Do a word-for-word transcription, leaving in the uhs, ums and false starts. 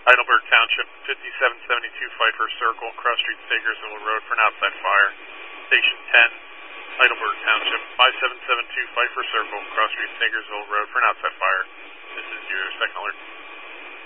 Heidelberg Township, fifty-seven seventy-two Pfeiffer Circle, Cross Street, Stagersville Road for an outside fire. Station ten, Heidelberg Township, five seven seven two Pfeiffer Circle, Cross Street, Stagersville Road for an outside fire. This is your second alert.